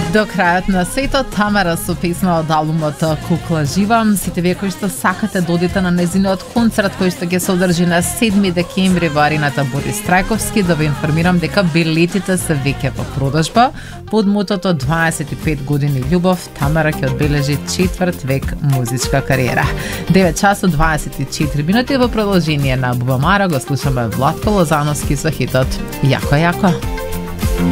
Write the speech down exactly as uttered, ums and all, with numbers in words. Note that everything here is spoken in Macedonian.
До крајот на светот, Тамара со песма од албумот Кукла жива. Сите вие кои што сакате да одите на незиниот концерт кој што ќе се одржи на седми декември во арената Борис Трајковски, да ве информирам дека билетите се веќе во продажба. Под мотото дваесет и пет години љубов, Тамара ќе одбележи четврт век музичка кариера. девет часот дваесет и четири минути во продолжение на Бубамара го слушаме Владко Лозановски со хитот Јако јако.